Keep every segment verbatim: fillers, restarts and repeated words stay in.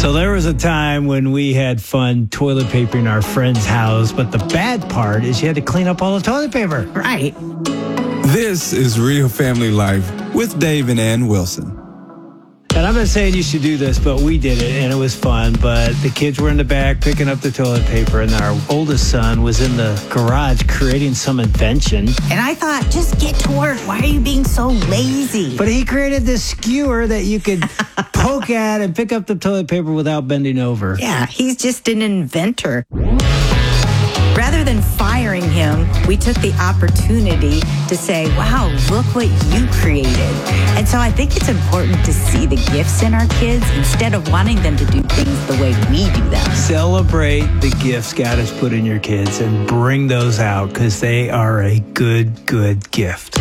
So there was a time when we had fun toilet papering our friend's house, but the bad part is you had to clean up all the toilet paper. Right. This is Real Family Life with Dave and Ann Wilson. And I'm not saying you should do this, but we did it, and it was fun. But the kids were in the back picking up the toilet paper, and our oldest son was in the garage creating some invention. And I thought, just get to work. Why are you being so lazy? But he created this skewer that you could poke at and pick up the toilet paper without bending over. Yeah, he's just an inventor. Rather than firing him, we took the opportunity to say, wow, look what you created. And so I think it's important to see the gifts in our kids instead of wanting them to do things the way we do them. Celebrate the gifts God has put in your kids and bring those out because they are a good, good gift.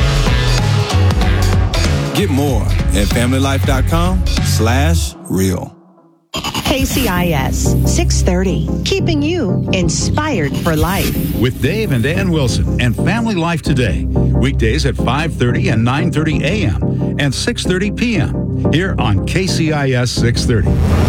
Get more at familylife.com slash real. K C I S six thirty, keeping you inspired for life. With Dave and Ann Wilson and Family Life Today. Weekdays at five thirty and nine thirty a.m. and six thirty p.m. here on K C I S six thirty.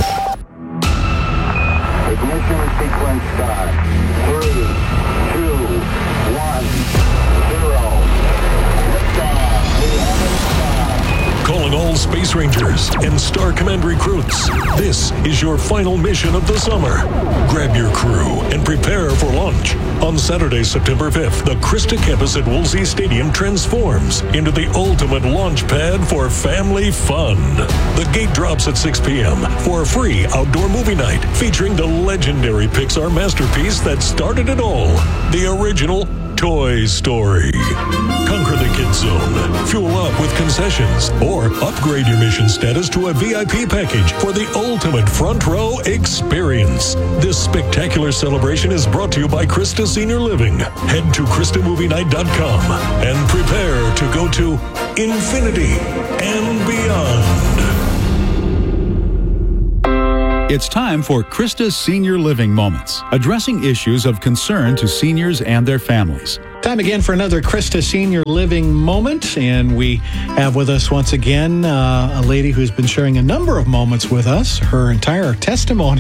Ignition sequence start. Three, two, one, zero. Liftoff. We have it. Calling all Space Rangers and Star Command recruits. This is your final mission of the summer. Grab your crew and prepare for launch. On Saturday, September fifth, the Krista campus at Woolsey Stadium transforms into the ultimate launch pad for family fun. The gate drops at six p.m. for a free outdoor movie night featuring the legendary Pixar masterpiece that started it all, the original Toy Story. Conquer the Kids Zone. Fuel up with concessions or upgrade your mission status to a V I P package for the ultimate front row experience. This spectacular celebration is brought to you by Krista Senior Living. Head to krista movie night dot com and prepare to go to infinity and beyond. It's time for Krista's Senior Living Moments, addressing issues of concern to seniors and their families. Time again for another Krista Senior Living Moment, and we have with us once again uh, a lady who's been sharing a number of moments with us, her entire testimony,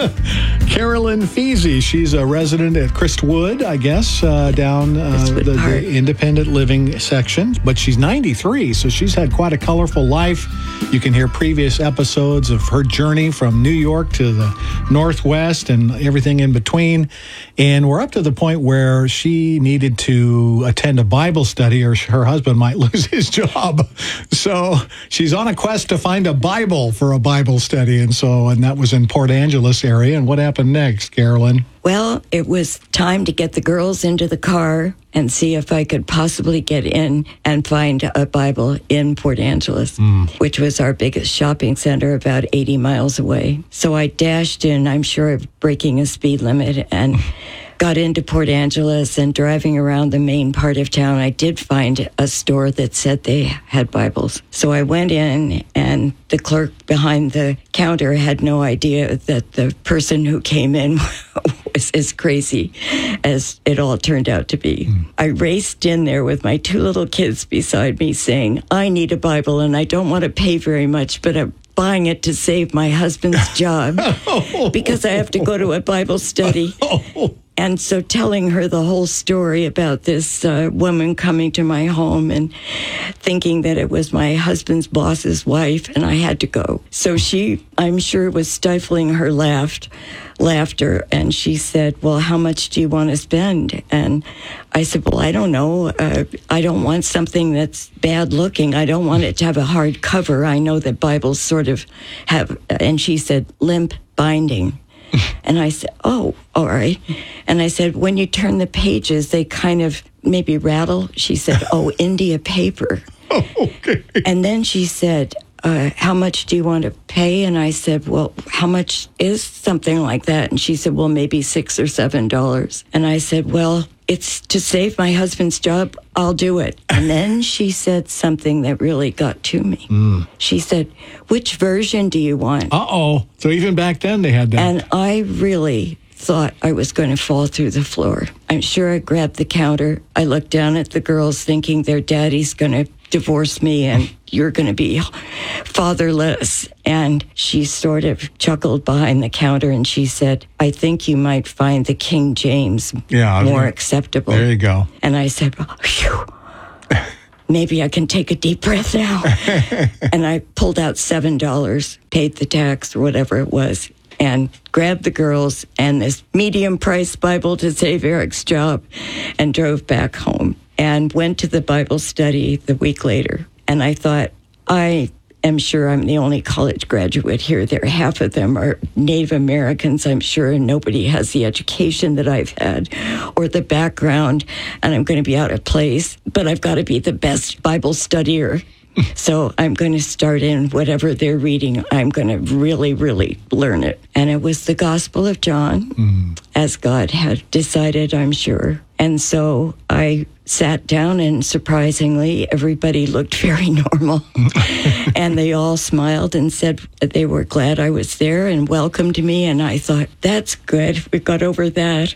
Carolyn Feasy. She's a resident at Christwood, I guess, uh, down uh, the, the independent living section, but she's ninety-three, so she's had quite a colorful life. You can hear previous episodes of her journey from New York to the Northwest and everything in between, and we're up to the point where she needed to to attend a Bible study or her husband might lose his job. So she's on a quest to find a Bible for a Bible study. And so, and that was in Port Angeles area. And what happened next, Carolyn? Well, it was time to get the girls into the car and see if I could possibly get in and find a Bible in Port Angeles, mm. which was our biggest shopping center about eighty miles away. So I dashed in, I'm sure of breaking a speed limit, and got into Port Angeles, and driving around the main part of town, I did find a store that said they had Bibles. So I went in, and the clerk behind the counter had no idea that the person who came in was as crazy as it all turned out to be. Mm. I raced in there with my two little kids beside me saying, I need a Bible, and I don't want to pay very much, but I'm buying it to save my husband's job because I have to go to a Bible study. And so telling her the whole story about this uh, woman coming to my home and thinking that it was my husband's boss's wife, and I had to go. So she, I'm sure, was stifling her laugh, laughter, and she said, well, how much do you want to spend? And I said, well, I don't know. Uh, I don't want something that's bad looking. I don't want it to have a hard cover. I know that Bibles sort of have, and she said, limp binding. And I said, oh, all right. And I said, when you turn the pages, they kind of maybe rattle. She said, oh, India paper. Oh, okay. And then she said, uh, how much do you want to pay? And I said, well, how much is something like that? And she said, well, maybe six or seven dollars. And I said, well, it's to save my husband's job. I'll do it. And then she said something that really got to me. Mm. She said, which version do you want? Uh-oh. So even back then they had that. And I really thought I was going to fall through the floor. I'm sure I grabbed the counter. I looked down at the girls thinking their daddy's going to divorce me and you're going to be fatherless. And she sort of chuckled behind the counter and she said, I think you might find the King James yeah, more gonna, acceptable. There you go. And I said, oh, phew. Maybe I can take a deep breath now. And I pulled out seven dollars, paid the tax or whatever it was, and grabbed the girls and this medium-priced Bible to save Eric's job and drove back home and went to the Bible study the week later. And I thought, I am sure I'm the only college graduate here. There, half of them are Native Americans, I'm sure, and nobody has the education that I've had or the background, and I'm going to be out of place. But I've got to be the best Bible studier. So I'm going to start in whatever they're reading. I'm going to really, really learn it. And it was the Gospel of John, mm. as God had decided, I'm sure. And so I sat down, and surprisingly, everybody looked very normal. And they all smiled and said they were glad I was there and welcomed me. And I thought, that's good. We got over that.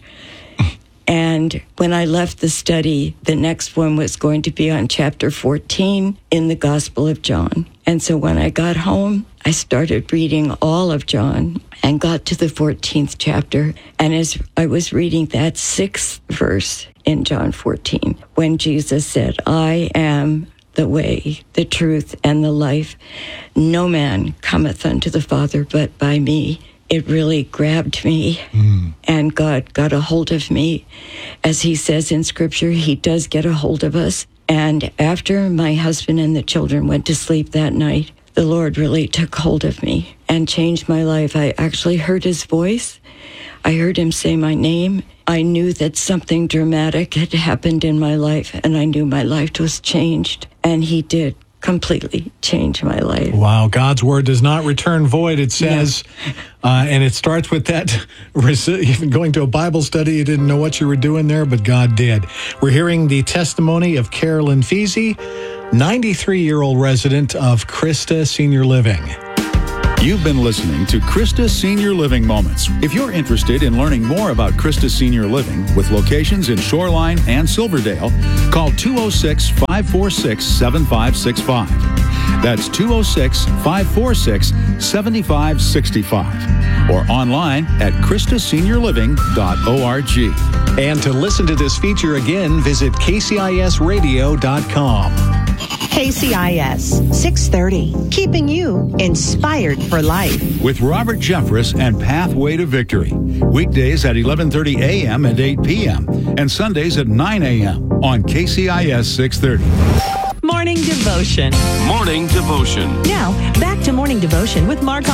And when I left the study, the next one was going to be on chapter fourteen in the Gospel of John. And so when I got home, I started reading all of John and got to the fourteenth chapter. And as I was reading that sixth verse in John fourteen, when Jesus said, I am the way, the truth, and the life, no man cometh unto the Father but by me. It really grabbed me, mm. and God got a hold of me. As he says in Scripture, he does get a hold of us. And after my husband and the children went to sleep that night, the Lord really took hold of me and changed my life. I actually heard his voice. I heard him say my name. I knew that something dramatic had happened in my life, and I knew my life was changed. And he did completely change my life. Wow, God's word does not return void, it says. Yeah. Uh, and it starts with that, even going to a Bible study, you didn't know what you were doing there, but God did. We're hearing the testimony of Carolyn Feasy, ninety-three-year-old resident of Christa Senior Living. You've been listening to Christa Senior Living Moments. If you're interested in learning more about Christa Senior Living with locations in Shoreline and Silverdale, call two oh six, five four six, seven five six five. That's two oh six, five four six, seven five six five. Or online at Christa Senior Living dot org. And to listen to this feature again, visit K C I S radio dot com. K C I S six thirty, keeping you inspired for life. With Robert Jeffress and Pathway to Victory. Weekdays at eleven thirty a.m. and eight p.m. and Sundays at nine a.m. on K C I S six thirty. Morning Devotion. Morning Devotion. Now, back to Morning Devotion with Mark